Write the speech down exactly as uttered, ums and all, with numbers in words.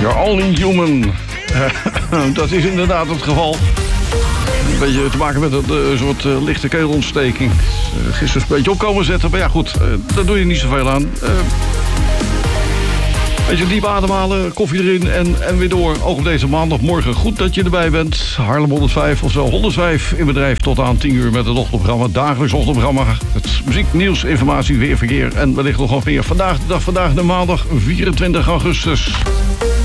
You're only human. Dat is inderdaad het geval. Een beetje te maken met een uh, soort uh, lichte keelontsteking. Uh, gisteren een beetje op komen zetten, maar ja goed, uh, daar doe je niet zoveel aan. Uh, beetje diep ademhalen, koffie erin en, en weer door. Ook op deze maandagmorgen. Goed dat je erbij bent. Haarlem honderdvijf, oftewel honderdvijf in bedrijf tot aan tien uur met het ochtendprogramma. Dagelijks ochtendprogramma. Het muziek, nieuws, informatie, weer, verkeer en wellicht nog wat meer. Vandaag de dag, vandaag de maandag vierentwintig augustus.